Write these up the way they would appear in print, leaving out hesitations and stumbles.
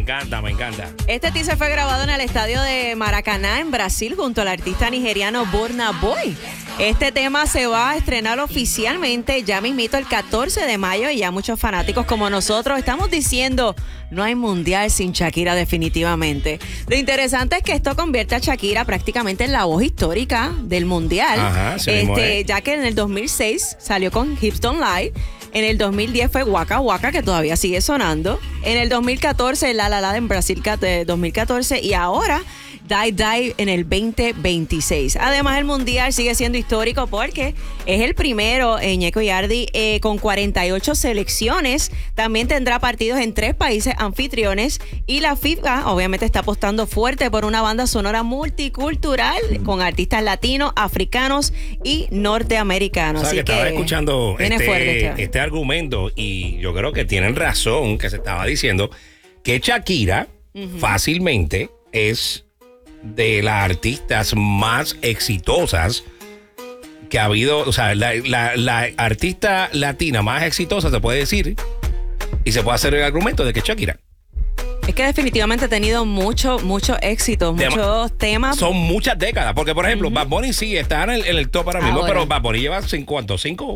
encanta, me encanta. Este teaser fue grabado en el estadio de Maracaná, en Brasil, junto al artista nigeriano Burna Boy. Este tema se va a estrenar oficialmente ya mismito el 14 de mayo y ya muchos fanáticos como nosotros estamos diciendo no hay mundial sin Shakira definitivamente. Lo interesante es que esto convierte a Shakira prácticamente en la voz histórica del mundial. Ajá, ya que en el 2006 salió con Hips Don't Lie. En el 2010 fue Waka Waka, que todavía sigue sonando. En el 2014, La La La en Brasil 2014. Y ahora, Die Die en el 2026. Además, el Mundial sigue siendo histórico porque es el primero, Ñeco y Ardi, con 48 selecciones. También tendrá partidos en 3 países anfitriones. Y la FIFA, obviamente, está apostando fuerte por una banda sonora multicultural con artistas latinos, africanos y norteamericanos. O sea, Así que estaba escuchando este argumento y yo creo que tienen razón que se estaba diciendo que Shakira fácilmente es de las artistas más exitosas que ha habido, o sea, la artista latina más exitosa se puede decir y se puede hacer el argumento de que Shakira. Es que definitivamente ha tenido mucho éxito, muchos temas. Son muchas décadas, porque por ejemplo, Bad Bunny sí está en el top ahora mismo, pero Bad Bunny lleva ¿cuánto? ¿5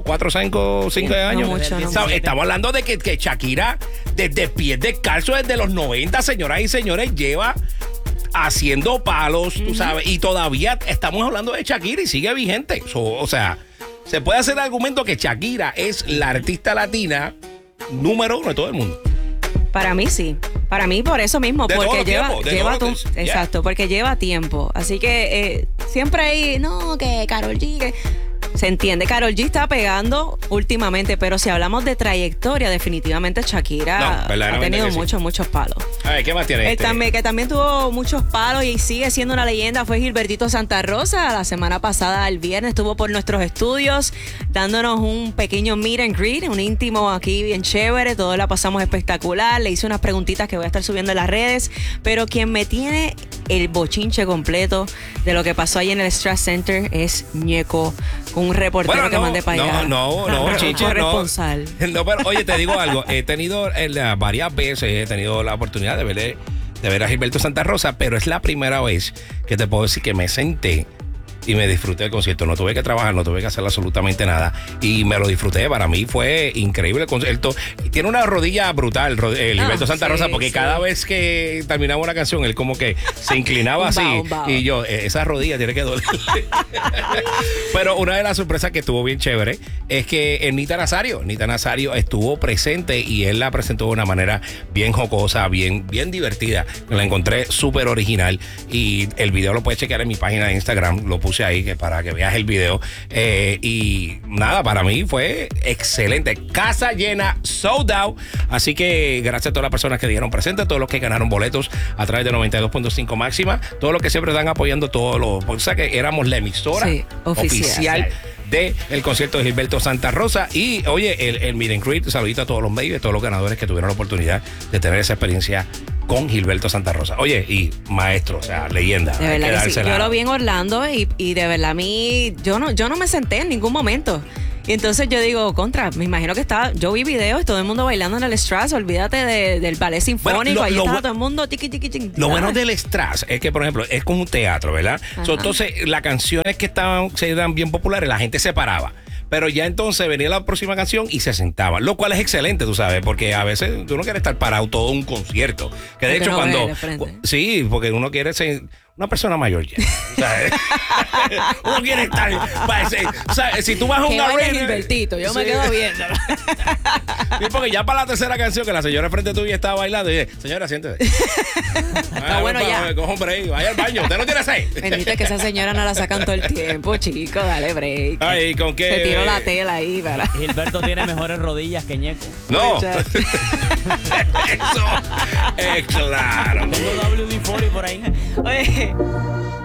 años? No mucho, Estamos hablando de que Shakira, desde pies descalzos, desde los 90, señoras y señores, lleva haciendo palos, tú sabes, y todavía estamos hablando de Shakira y sigue vigente. O sea, se puede hacer el argumento que Shakira es la artista latina número 1 de todo el mundo. Para mí sí. Para mí por eso mismo, porque exacto, porque lleva tiempo. Así que siempre hay, que Karol G, que se entiende. Karol G está pegando últimamente, pero si hablamos de trayectoria, definitivamente Shakira ha tenido muchos palos. A ver, ¿qué más tiene que también tuvo muchos palos y sigue siendo una leyenda fue Gilbertito Santa Rosa. La semana pasada, el viernes, estuvo por nuestros estudios dándonos un pequeño meet and greet, un íntimo aquí bien chévere. Todo la pasamos espectacular. Le hice unas preguntitas que voy a estar subiendo en las redes, pero quien me tiene el bochinche completo de lo que pasó ahí en el Strat Center es Ñeco, un reportero que mandé para allá. Chiche, corresponsal. No, pero oye, te digo algo. He tenido varias veces la oportunidad de ver a Gilberto Santa Rosa, pero es la primera vez que te puedo decir que me senté y me disfruté del concierto. No tuve que trabajar, no tuve que hacer absolutamente nada y me lo disfruté. Para mí fue increíble el concierto. Tiene una rodilla brutal, Gilberto Santa Rosa, porque cada vez que terminaba una canción, él como que se inclinaba así. Y yo, esa rodilla tiene que doler. Pero una de las sorpresas que estuvo bien chévere es que Nita Nazario estuvo presente y él la presentó de una manera bien jocosa, bien divertida. La encontré súper original y el video lo puedes chequear en mi página de Instagram. Lo puse ahí para que veas el video. Y nada, para mí fue excelente. Casa llena, sold out. Así que gracias a todas las personas que dieron presente, todos los que ganaron boletos a través de 92.5 Máxima, todos los que siempre están apoyando todos los. O sea que éramos la emisora oficial del concierto de Gilberto Santa Rosa. Y oye, el meet and greet, saludito a todos los medios y a todos los ganadores que tuvieron la oportunidad de tener esa experiencia con Gilberto Santa Rosa. Oye, y maestro, o sea, leyenda. De verdad que sí. Yo lo vi en Orlando y de verdad a mí, yo no me senté en ningún momento. Y entonces yo digo, me imagino que yo vi videos y todo el mundo bailando en el Strass, olvídate del ballet sinfónico, ahí estaba todo el mundo tiqui. Lo bueno del Strass es que, por ejemplo, es como un teatro, ¿verdad? Entonces, las canciones que se eran bien populares, la gente se paraba. Pero ya entonces venía la próxima canción y se sentaba, lo cual es excelente, tú sabes, porque a veces tú no quieres estar parado todo un concierto. Que de hecho sí, porque uno quiere ser una persona mayor ya. ¿Sabes? Uno quiere estar. O sea, si tú vas a un arena. Gilbertito, yo me quedo viendo. Sí, porque ya para la tercera canción que la señora frente tuya estaba bailando, y dije, señora, siéntese. Está bueno ya. Coge un break, vaya al baño. ¿Usted no tiene 6? Bendita que esa señora no la sacan todo el tiempo, chico, dale break. Ay, ¿con qué? Se tiró la tela ahí, ¿verdad? Gilberto tiene mejores rodillas que Ñeco. No. Eso es claro. Tengo WD-40 por ahí. Oye,